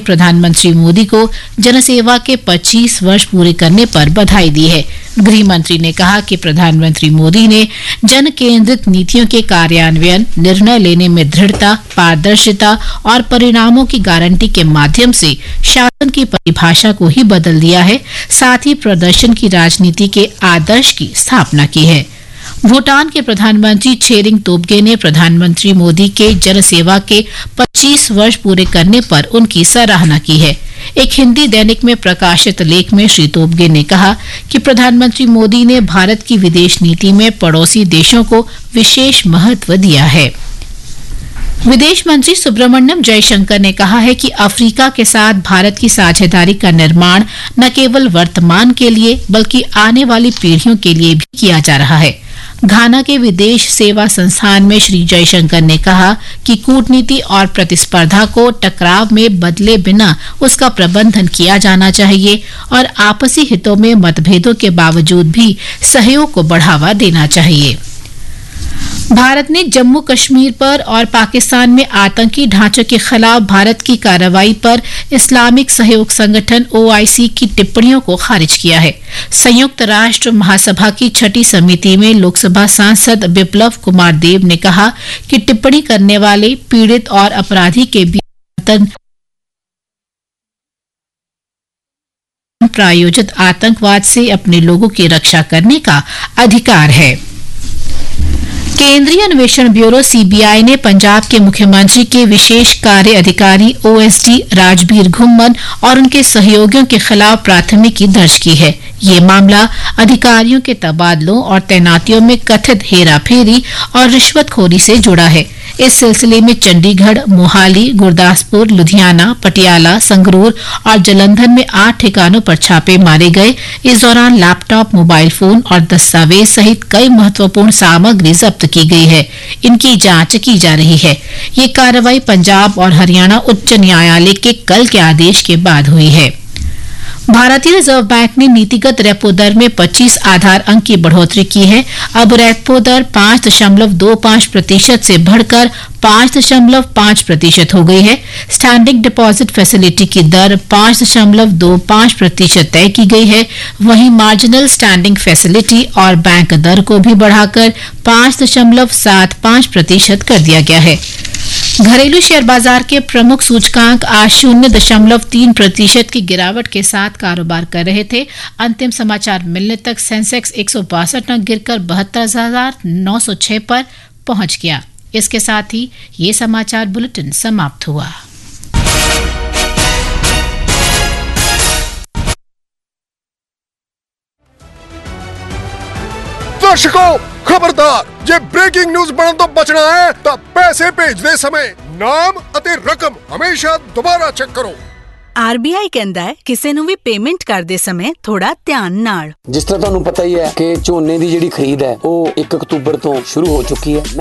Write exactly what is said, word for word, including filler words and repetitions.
प्रधानमंत्री मोदी को जनसेवा के पच्चीस वर्ष पूरे करने पर बधाई दी है। गृह मंत्री ने कहा कि प्रधानमंत्री मोदी ने जन केंद्रित नीतियों के कार्यान्वयन, निर्णय लेने में दृढ़ता, पारदर्शिता और परिणामों की गारंटी के माध्यम से शासन की परिभाषा को ही बदल दिया है, साथ ही प्रदर्शन की राजनीति के आदर्श की स्थापना की है। भूटान के प्रधानमंत्री छेरिंग तोब्गे ने प्रधानमंत्री मोदी के जनसेवा के पच्चीस वर्ष पूरे करने पर उनकी सराहना की है। एक हिंदी दैनिक में प्रकाशित लेख में श्री तोब्गे ने कहा कि प्रधानमंत्री मोदी ने भारत की विदेश नीति में पड़ोसी देशों को विशेष महत्व दिया है। विदेश मंत्री सुब्रमण्यम जयशंकर ने कहा है कि अफ्रीका के साथ भारत की साझेदारी का निर्माण न केवल वर्तमान के लिए बल्कि आने वाली पीढ़ियों के लिए भी किया जा रहा है। घाना के विदेश सेवा संस्थान में श्री जयशंकर ने कहा कि कूटनीति और प्रतिस्पर्धा को टकराव में बदले बिना उसका प्रबंधन किया जाना चाहिए और आपसी हितों में मतभेदों के बावजूद भी सहयोग को बढ़ावा देना चाहिए। भारत ने जम्मू कश्मीर पर और पाकिस्तान में आतंकी ढांचों के खिलाफ भारत की कार्रवाई पर इस्लामिक सहयोग संगठन ओआईसी की टिप्पणियों को खारिज किया है। संयुक्त राष्ट्र महासभा की छठी समिति में लोकसभा सांसद बिप्लब कुमार देव ने कहा कि टिप्पणी करने वाले पीड़ित और अपराधी के बीच प्रायोजित आतंकवाद से अपने लोगों की रक्षा करने का अधिकार है। केंद्रीय अन्वेषण ब्यूरो सीबीआई ने पंजाब के मुख्यमंत्री के विशेष कार्य अधिकारी ओएसडी राजबीर घुम्मन और उनके सहयोगियों के खिलाफ प्राथमिकी दर्ज की है। ये मामला अधिकारियों के तबादलों और तैनातियों में कथित हेराफेरी और रिश्वतखोरी से जुड़ा है। इस सिलसिले में चंडीगढ़, मोहाली, गुरदासपुर, लुधियाना, पटियाला, संगरूर और जालंधर में आठ ठिकानों पर छापे मारे गए। इस दौरान लैपटॉप, मोबाइल फोन और दस्तावेज सहित कई महत्वपूर्ण सामग्री जब्त की गई है। इनकी जांच की जा रही है। ये कार्रवाई पंजाब और हरियाणा उच्च न्यायालय के कल के आदेश के बाद हुई है। भारतीय रिजर्व बैंक ने नीतिगत रेपो दर में पच्चीस आधार अंक की बढ़ोतरी की है। अब रेपो दर पांच दशमलव दो पांच प्रतिशत से बढ़कर पांच दशमलव पांच प्रतिशत हो गई है। स्टैंडिंग डिपॉजिट फैसिलिटी की दर पांच दशमलव दो पांच प्रतिशत तय की गई है। वहीं मार्जिनल स्टैंडिंग फैसिलिटी और बैंक दर को भी बढ़ाकर पांच दशमलव सात पांच प्रतिशत कर दिया गया है। घरेलू शेयर बाजार के प्रमुख सूचकांक आज शून्य दशमलव तीन प्रतिशत की गिरावट के साथ कारोबार कर रहे थे। अंतिम समाचार मिलने तक सेंसेक्स एक सौ बासठ अंक गिरकर बहत्तर हजार नौ सौ छह पर पहुंच गया। इसके साथ ही ये समाचार बुलेटिन समाप्त हुआ। दर्शकों खबरदार, ये ब्रेकिंग न्यूज बनन तो बचना है तो पैसे भेजते समय नाम ਅਤੇ रकम हमेशा दोबारा चेक करो। आरबीआई कहता है किसी ਨੂੰ ਵੀ ਪੇਮੈਂਟ ਕਰਦੇ ਸਮੇਂ ਥੋੜਾ ਧਿਆਨ ਨਾਲ। ਜਿਸ ਤਰ੍ਹਾਂ ਤੁਹਾਨੂੰ ਪਤਾ ਹੀ ਹੈ ਕਿ ਝੋਨੇ ਦੀ ਜਿਹੜੀ ਖਰੀਦ ਹੈ ਉਹ ਇੱਕ ਅਕਤੂਬਰ ਤੋਂ ਸ਼ੁਰੂ ਹੋ ਚੁੱਕੀ ਹੈ।